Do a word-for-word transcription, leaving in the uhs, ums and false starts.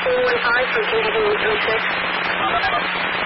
four one five from K D B eight three six.